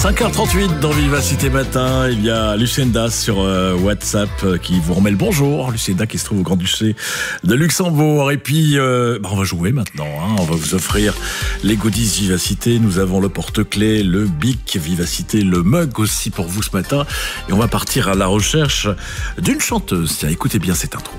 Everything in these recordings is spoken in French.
5h38 dans Vivacité Matin, il y a Lucinda sur WhatsApp qui vous remet le bonjour. Lucinda qui se trouve au Grand-Duché de Luxembourg. Et puis, on va jouer maintenant. On va vous offrir les goodies Vivacité. Nous avons le porte-clés, le bic Vivacité, le mug aussi pour vous ce matin. Et on va partir à la recherche d'une chanteuse. Tiens, écoutez bien cette intro.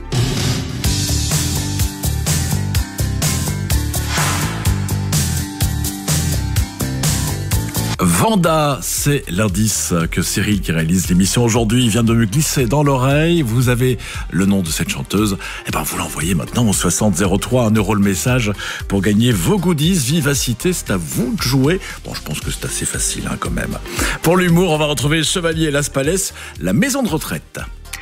Vanda, c'est l'indice que Cyril, qui réalise l'émission aujourd'hui, vient de me glisser dans l'oreille. Vous avez le nom de cette chanteuse. Vous l'envoyez maintenant au 6003, 1 euro le message pour gagner vos goodies Vivacité. C'est à vous de jouer. Je pense que c'est assez facile quand même. Pour l'humour, on va retrouver Chevalier Las Palais, la maison de retraite.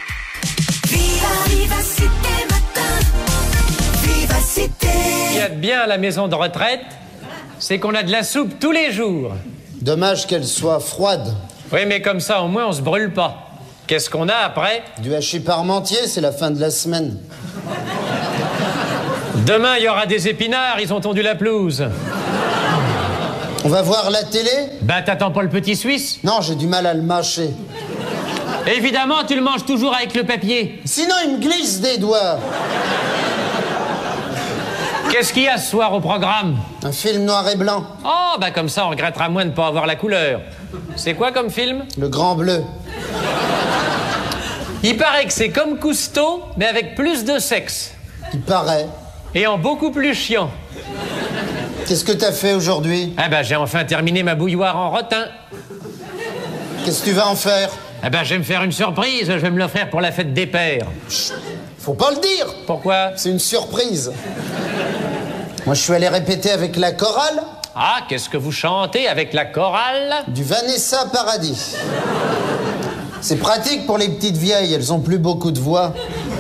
Vivacité Matin, Vivacité. Ce qu'il y a de bien à la maison de retraite, c'est qu'on a de la soupe tous les jours. Dommage qu'elle soit froide. Oui, mais comme ça, au moins, on se brûle pas. Qu'est-ce qu'on a après? Du hachis parmentier, c'est la fin de la semaine. Demain, il y aura des épinards, ils ont tondu la pelouse. On va voir la télé? T'attends pas le petit Suisse? Non, j'ai du mal à le mâcher. Évidemment, tu le manges toujours avec le papier. Sinon, il me glisse des doigts. Qu'est-ce qu'il y a ce soir au programme? Un film noir et blanc. Oh, comme ça, on regrettera moins de ne pas avoir la couleur. C'est quoi comme film? Le Grand Bleu. Il paraît que c'est comme Cousteau, mais avec plus de sexe. Il paraît. Et en beaucoup plus chiant. Qu'est-ce que t'as fait aujourd'hui? J'ai enfin terminé ma bouilloire en rotin. Qu'est-ce que tu vas en faire? Je vais me faire une surprise, je vais me l'offrir pour la fête des pères. Chut, faut pas le dire. Pourquoi? C'est une surprise. Moi, je suis allé répéter avec la chorale. Ah, qu'est-ce que vous chantez avec la chorale? Du Vanessa Paradis. C'est pratique pour les petites vieilles, elles ont plus beaucoup de voix.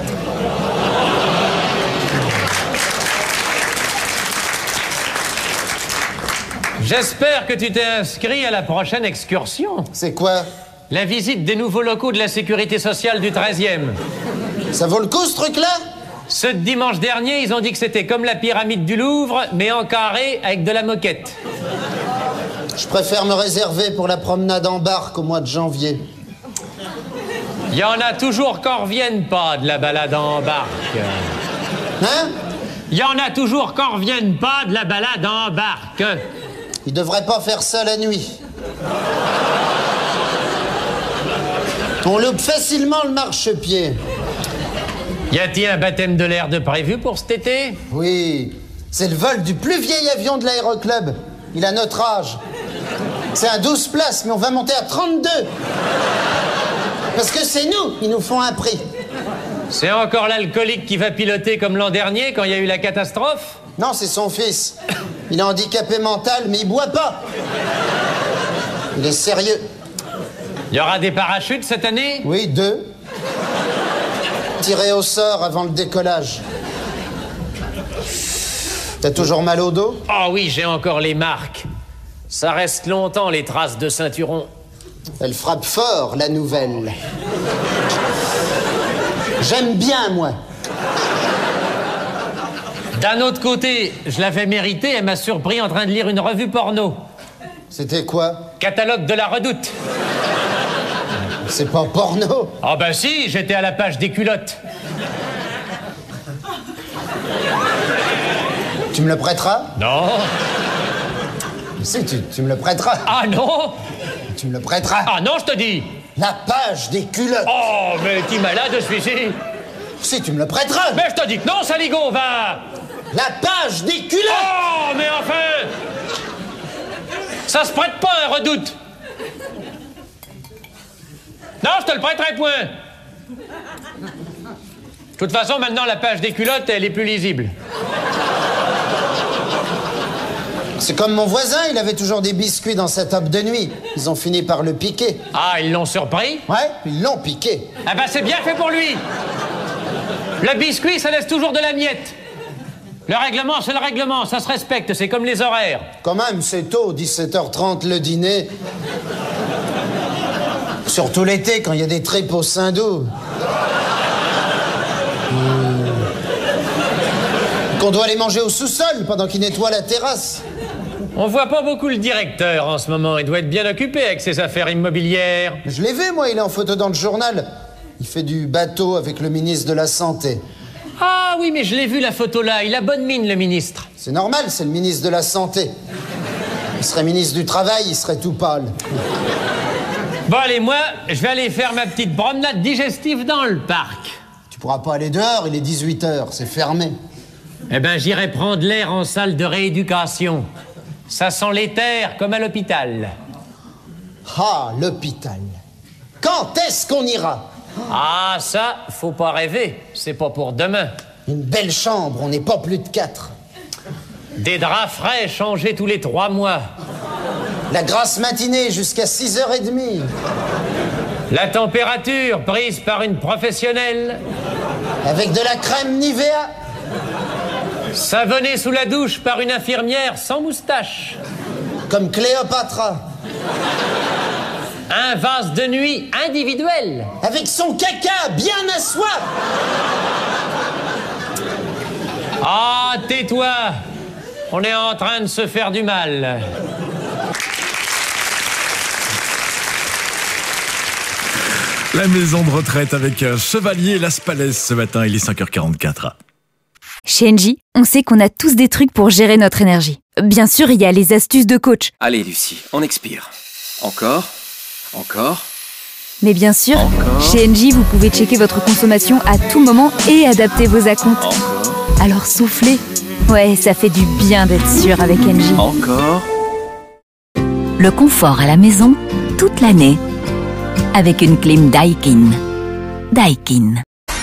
J'espère que tu t'es inscrit à la prochaine excursion. C'est quoi? La visite des nouveaux locaux de la sécurité sociale du 13e. Ça vaut le coup, ce truc-là? Ce dimanche dernier, ils ont dit que c'était comme la pyramide du Louvre, mais en carré avec de la moquette. Je préfère me réserver pour la promenade en barque au mois de janvier. Il y en a toujours qui en reviennent pas de la balade en barque. Hein? Il y en a toujours qui en reviennent pas de la balade en barque. Ils devraient pas faire ça la nuit. On loupe facilement le marchepied. Y a-t-il un baptême de l'air de prévu pour cet été? Oui, c'est le vol du plus vieil avion de l'aéroclub. Il a notre âge. C'est un 12 places, mais on va monter à 32. Parce que c'est nous, ils nous font un prix. C'est encore l'alcoolique qui va piloter comme l'an dernier quand il y a eu la catastrophe? Non, c'est son fils. Il est handicapé mental, mais il boit pas. Il est sérieux. Il y aura des parachutes cette année? Oui, 2. Tiré au sort avant le décollage. T'as toujours mal au dos? Oh oui, j'ai encore les marques. Ça reste longtemps, les traces de ceinturon. Elle frappe fort, la nouvelle. J'aime bien, moi. D'un autre côté, je l'avais mérité, elle m'a surpris en train de lire une revue porno. C'était quoi? Catalogue de la Redoute. C'est pas porno. Ah si, j'étais à la page des culottes. Tu me le prêteras? Non. Si, tu me le prêteras. Ah non. Tu me le prêteras. Ah non, je te dis. La page des culottes. Oh, mais t'es malade, celui-ci. Si, tu me le prêteras. Mais je te dis que non, Saligo, va. La page des culottes. Oh, mais enfin. Ça se prête pas, un Redoute. Non, je te le prêterai point. De toute façon, maintenant, la page des culottes, elle est plus lisible. C'est comme mon voisin, il avait toujours des biscuits dans sa table de nuit. Ils ont fini par le piquer. Ah, ils l'ont surpris? Ouais, ils l'ont piqué. Ah c'est bien fait pour lui. Le biscuit, ça laisse toujours de la miette. Le règlement, c'est le règlement, ça se respecte, c'est comme les horaires. Quand même, c'est tôt, 17h30 le dîner. Surtout l'été, quand il y a des tripes au Saint-Doux. Qu'on doit les manger au sous-sol pendant qu'ils nettoient la terrasse. On voit pas beaucoup le directeur en ce moment. Il doit être bien occupé avec ses affaires immobilières. Je l'ai vu, moi, il est en photo dans le journal. Il fait du bateau avec le ministre de la Santé. Ah oui, mais je l'ai vu la photo là. Il a bonne mine, le ministre. C'est normal, c'est le ministre de la Santé. Il serait ministre du Travail, il serait tout pâle. Bon, allez, moi, je vais aller faire ma petite promenade digestive dans le parc. Tu pourras pas aller dehors, il est 18h, c'est fermé. Eh ben, j'irai prendre l'air en salle de rééducation. Ça sent l'éther comme à l'hôpital. Ah, l'hôpital. Quand est-ce qu'on ira? Ah, ça, faut pas rêver. C'est pas pour demain. Une belle chambre, on n'est pas plus de 4. Des draps frais changés tous les 3 mois. La grasse matinée jusqu'à 6h30. La température prise par une professionnelle. Avec de la crème Nivea. Savonnée sous la douche par une infirmière sans moustache. Comme Cléopâtre. Un vase de nuit individuel. Avec son caca bien à soi. Ah, tais-toi. On est en train de se faire du mal. La maison de retraite avec Chevalier Las Palais ce matin, il est 5h44. Chez Engie, on sait qu'on a tous des trucs pour gérer notre énergie. Bien sûr, il y a les astuces de coach. Allez Lucie, on expire. Encore. Mais bien sûr, Encore. chez Engie, vous pouvez checker votre consommation à tout moment et adapter vos acomptes. Encore. Alors soufflez. Ouais, ça fait du bien d'être sûr avec Engie. Encore. Le confort à la maison, toute l'année. Avec une clim Daikin. Daikin.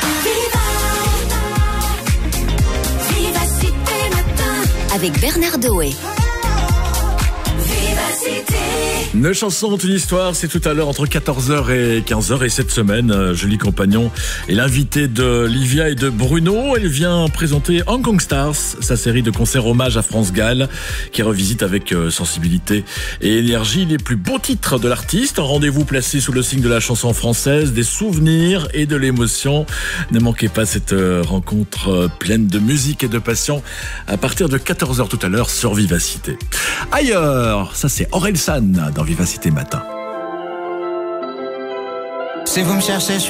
Vivacité matin. Avec Bernard Doé. Vivacité. 9 chansons, une histoire, c'est tout à l'heure entre 14h et 15h. Et cette semaine, Julie Compagnon est l'invitée de Livia et de Bruno. Elle vient présenter Hong Kong Stars, sa série de concerts hommage à France Gall, qui revisite avec sensibilité et énergie les plus beaux titres de l'artiste. Un rendez-vous placé sous le signe de la chanson française, des souvenirs et de l'émotion. Ne manquez pas cette rencontre pleine de musique et de passion à partir de 14h tout à l'heure sur Vivacité. Ailleurs, ça c'est Orelsan dans Vivacité Matin. Si vous me cherchez, je